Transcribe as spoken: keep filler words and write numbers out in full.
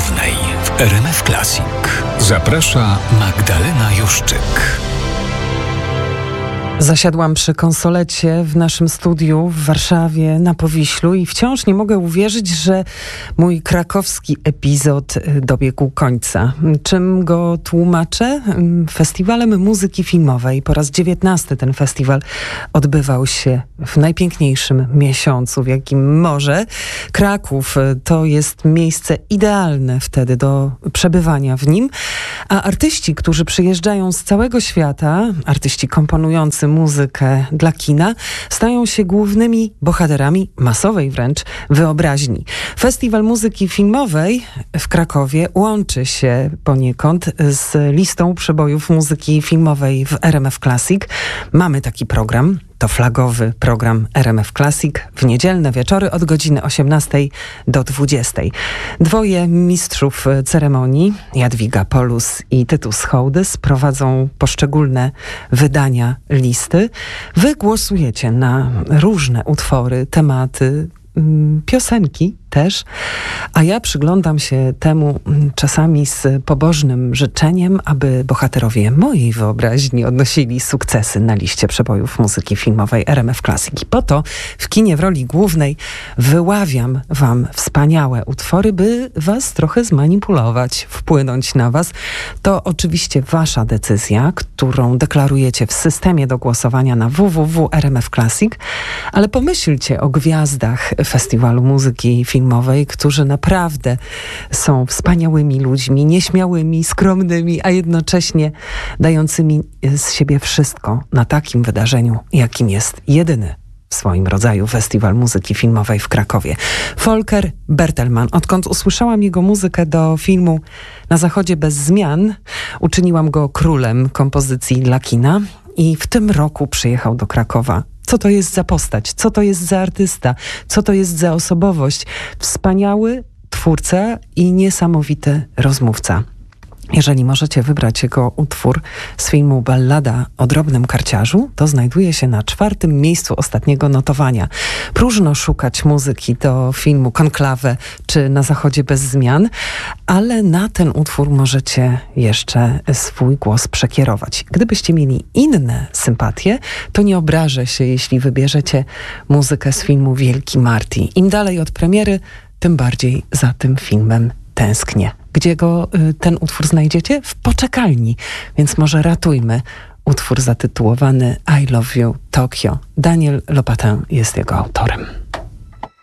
Głównej w R M F Classic. Zaprasza Magdalena Juszczyk. Zasiadłam przy konsolecie w naszym studiu w Warszawie na Powiślu i wciąż nie mogę uwierzyć, że mój krakowski epizod dobiegł końca. Czym go tłumaczę? Festiwalem muzyki filmowej. Po raz dziewiętnasty ten festiwal odbywał się w najpiękniejszym miesiącu, w jakim może. Kraków to jest miejsce idealne wtedy do przebywania w nim, a artyści, którzy przyjeżdżają z całego świata, artyści komponujący muzykę dla kina, stają się głównymi bohaterami masowej wręcz wyobraźni. Festiwal muzyki filmowej w Krakowie łączy się poniekąd z listą przebojów muzyki filmowej w R M F Classic. Mamy taki program. To flagowy program R M F Classic w niedzielne wieczory od godziny osiemnastej do dwudziestej. Dwoje mistrzów ceremonii, Jadwiga Polus i Tytus Hołdys, prowadzą poszczególne wydania listy. Wy głosujecie na różne utwory, tematy, piosenki też, a ja przyglądam się temu czasami z pobożnym życzeniem, aby bohaterowie mojej wyobraźni odnosili sukcesy na liście przebojów muzyki filmowej R M F Classic. I po to w kinie w roli głównej wyławiam wam wspaniałe utwory, by was trochę zmanipulować, wpłynąć na was. To oczywiście wasza decyzja, którą deklarujecie w systemie do głosowania na w w w kropka r m f classic, ale pomyślcie o gwiazdach Festiwalu Muzyki Filmowej, którzy naprawdę są wspaniałymi ludźmi, nieśmiałymi, skromnymi, a jednocześnie dającymi z siebie wszystko na takim wydarzeniu, jakim jest jedyny w swoim rodzaju Festiwal Muzyki Filmowej w Krakowie. Volker Bertelmann. Odkąd usłyszałam jego muzykę do filmu Na Zachodzie bez zmian, uczyniłam go królem kompozycji dla kina i w tym roku przyjechał do Krakowa. Co to jest za postać? Co to jest za artysta? Co to jest za osobowość? Wspaniały twórca i niesamowity rozmówca. Jeżeli możecie wybrać jego utwór z filmu Ballada o drobnym karciarzu, to znajduje się na czwartym miejscu ostatniego notowania. Próżno szukać muzyki do filmu Konklawę czy Na Zachodzie bez zmian, ale na ten utwór możecie jeszcze swój głos przekierować. Gdybyście mieli inne sympatie, to nie obrażę się, jeśli wybierzecie muzykę z filmu Wielki Marty. Im dalej od premiery, tym bardziej za tym filmem tęsknię. Gdzie go, y, ten utwór znajdziecie? W poczekalni. Więc może ratujmy utwór zatytułowany I Love You Tokyo. Daniel Lopatin jest jego autorem.